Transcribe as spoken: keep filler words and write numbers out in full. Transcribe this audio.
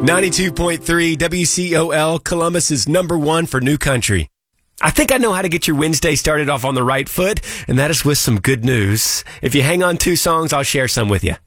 ninety-two point three W C O L, Columbus is number one for new country. I think I know how to get your Wednesday started off on the right foot, and that is with some good news. If you hang on two songs, I'll share some with you.